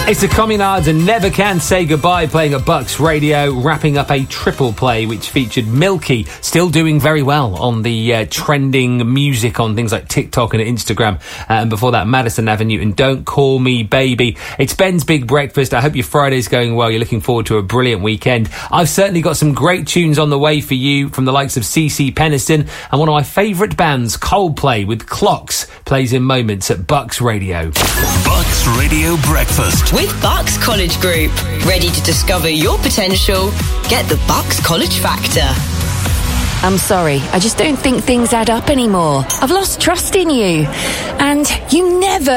It's the Communards and Never Can Say Goodbye playing at Bucks Radio, wrapping up a triple play which featured Milky, still doing very well on the trending music on things like TikTok and Instagram. And before that, Madison Avenue and Don't Call Me Baby. It's Ben's Big Breakfast. I hope your Friday's going well. You're looking forward to a brilliant weekend. I've certainly got some great tunes on the way for you from the likes of CeCe Peniston, and one of my favourite bands, Coldplay, with Clocks, plays in moments at Bucks Radio. Bucks Radio Breakfast. With Bucks College Group. Ready to discover your potential? Get the Bucks College Factor. I'm sorry, I just don't think things add up anymore. I've lost trust in you. And you never